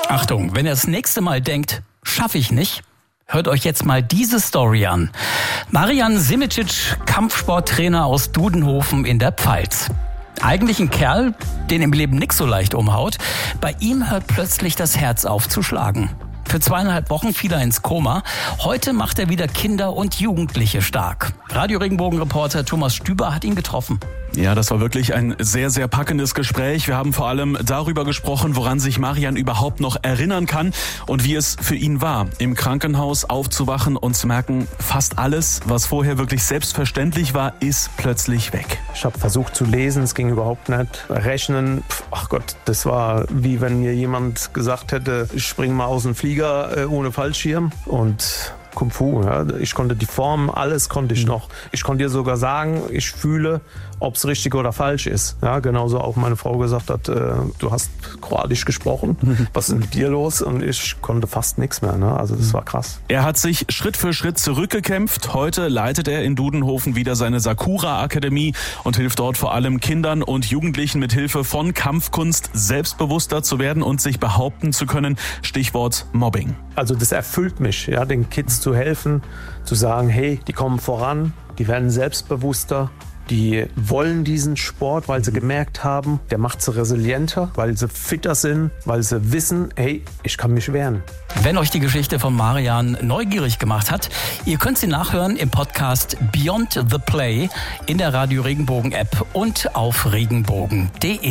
Achtung, wenn ihr das nächste Mal denkt, schaffe ich nicht, hört euch jetzt mal diese Story an. Marian Simicic, Kampfsporttrainer aus Dudenhofen in der Pfalz. Eigentlich ein Kerl, den im Leben nix so leicht umhaut. Bei ihm hört plötzlich das Herz auf zu schlagen. Für 2,5 Wochen fiel er ins Koma. Heute macht er wieder Kinder und Jugendliche stark. Radio Regenbogen-Reporter Thomas Stüber hat ihn getroffen. Ja, das war wirklich ein sehr, sehr packendes Gespräch. Wir haben vor allem darüber gesprochen, woran sich Marian überhaupt noch erinnern kann und wie es für ihn war, im Krankenhaus aufzuwachen und zu merken, fast alles, was vorher wirklich selbstverständlich war, ist plötzlich weg. Ich habe versucht zu lesen, es ging überhaupt nicht. Rechnen, ach Gott, das war wie wenn mir jemand gesagt hätte, ich spring mal aus dem Flieger ohne Fallschirm und Kung Fu, ja. Ich konnte die Form, alles konnte ich noch. Ich konnte dir sogar sagen, ich fühle, ob es richtig oder falsch ist. Ja, genauso auch meine Frau gesagt hat, du hast Kroatisch gesprochen, was ist mit dir los? Und ich konnte fast nichts mehr. Ne? Also das war krass. Er hat sich Schritt für Schritt zurückgekämpft. Heute leitet er in Dudenhofen wieder seine Sakura-Akademie und hilft dort vor allem Kindern und Jugendlichen mit Hilfe von Kampfkunst selbstbewusster zu werden und sich behaupten zu können. Stichwort Mobbing. Also das erfüllt mich, ja, den Kids zu helfen, zu sagen, hey, die kommen voran, die werden selbstbewusster, die wollen diesen Sport, weil sie gemerkt haben, der macht sie resilienter, weil sie fitter sind, weil sie wissen, hey, ich kann mich wehren. Wenn euch die Geschichte von Marian neugierig gemacht hat, ihr könnt sie nachhören im Podcast Beyond the Play in der Radio Regenbogen App und auf regenbogen.de.